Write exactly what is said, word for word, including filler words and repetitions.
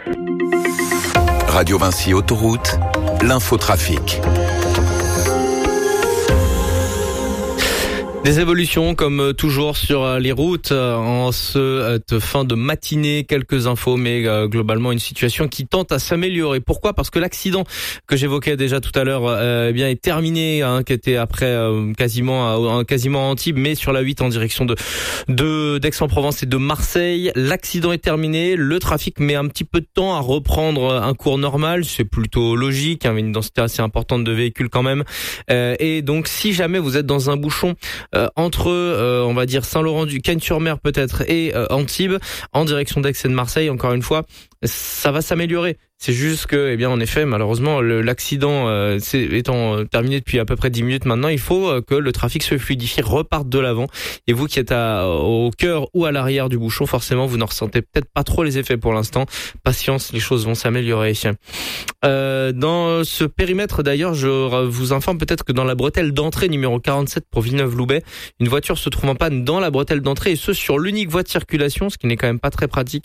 Radio Vinci Autoroute, l'infotrafic. Des évolutions comme toujours sur les routes en cette fin de matinée, quelques infos mais globalement une situation qui tente à s'améliorer. Pourquoi ? Parce que l'accident que j'évoquais déjà tout à l'heure euh, eh bien est terminé, hein, qui était après euh, quasiment quasiment à Antibes, mais sur la huit en direction de, de d'Aix-en-Provence et de Marseille. L'accident est terminé, le trafic met un petit peu de temps à reprendre un cours normal, c'est plutôt logique, hein, mais une densité assez importante de véhicules quand même. Euh, et donc si jamais vous êtes dans un bouchon Euh, entre, euh, on va dire Saint-Laurent-du Cagnes-sur-Mer peut-être et euh, Antibes, en direction d'Aix et de Marseille, encore une fois, ça va s'améliorer. C'est juste que, eh bien, en effet, malheureusement, le, l'accident euh, c'est, étant terminé depuis à peu près dix minutes maintenant, il faut euh, que le trafic se fluidifie, reparte de l'avant. Et vous qui êtes à, au cœur ou à l'arrière du bouchon, forcément, vous n'en ressentez peut-être pas trop les effets pour l'instant. Patience, les choses vont s'améliorer. Euh, dans ce périmètre, d'ailleurs, je vous informe peut-être que dans la bretelle d'entrée numéro quarante-sept pour Villeneuve-Loubet, une voiture se trouve en panne dans la bretelle d'entrée et ce sur l'unique voie de circulation, ce qui n'est quand même pas très pratique.